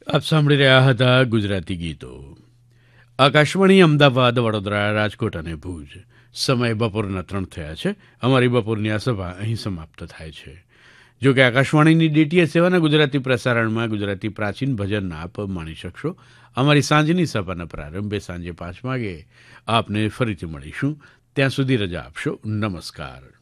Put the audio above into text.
આપ સાંભળી રહ્યા હતા ગુજરાતી ગીતો. આકાશવાણી અમદાવાદ, વડોદરા, રાજકોટ અને ભુજ. સમય બપોરના 3 થયા છે. અમારી બપોરની આ સભા અહીં સમાપ્ત થાય છે. જો કે આકાશવાણીની ડીટીએચ સેવાના ગુજરાતી પ્રસારણમાં ગુજરાતી પ્રાચીન ભજન આપ માણી શકશો. અમારી સાંજની સભાના પ્રારંભે સાંજે 5 વાગે આપને ફરીથી મળીશું. ત્યાં સુધી રજા આપશો. નમસ્કાર.